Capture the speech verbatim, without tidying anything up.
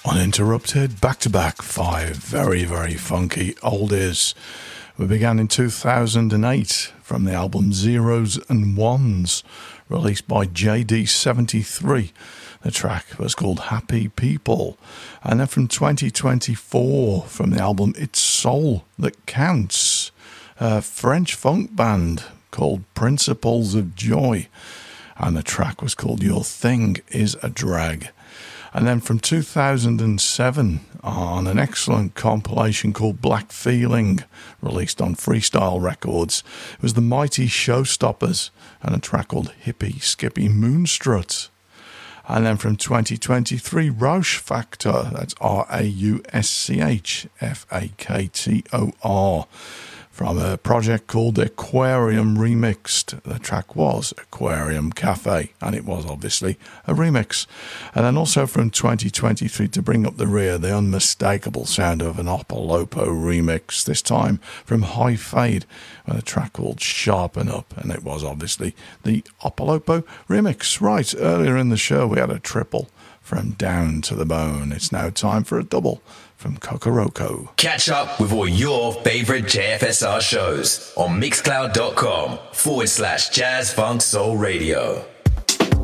Uninterrupted, back-to-back, five very, very funky oldies. We began in two thousand eight from the album Zeros and Ones, released by J D seventy-three. The track was called Happy People. And then from twenty twenty-four, from the album It's Soul That Counts, a French funk band called Principles of Joy. And the track was called Your Thing Is a Drag. And then from two thousand seven, on an excellent compilation called Black Feeling, released on Freestyle Records, it was the Mighty Showstoppers and a track called Hippie Skippy Moonstrut. And then from twenty twenty-three, Rausch Factor, that's R A U S C H F A K T O R, from a project called Aquarium Remixed. The track was Aquarium Cafe, and it was obviously a remix. And then also from twenty twenty-three, to bring up the rear, the unmistakable sound of an Opolopo remix, this time from High Fade, with a track called Sharpen Up, and it was obviously the Opolopo remix. Right, earlier in the show we had a triple from Down to the Bone. It's now time for a double from Kokoroko. Catch up with all your favourite J F S R shows on mixcloud.com forward slash Jazz Funk Soul Radio.